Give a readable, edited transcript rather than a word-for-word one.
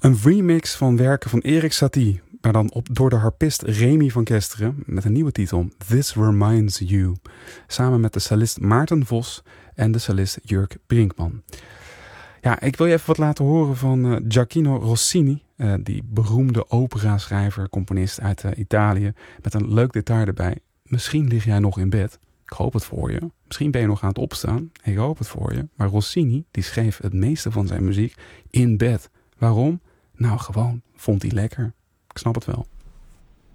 Een remix van werken van Erik Satie, maar dan door de harpist Remy van Kesteren met een nieuwe titel, This Reminds You, samen met de cellist Maarten Vos en de cellist Jurk Brinkman. Ja, ik wil je even wat laten horen van Gioacchino Rossini, die beroemde operaschrijver, componist uit Italië, met een leuk detail erbij. Misschien lig jij nog in bed. Ik hoop het voor je. Misschien ben je nog aan het opstaan. Ik hoop het voor je. Maar Rossini, die schreef het meeste van zijn muziek in bed. Waarom? Nou, gewoon vond hij lekker. Ik snap het wel.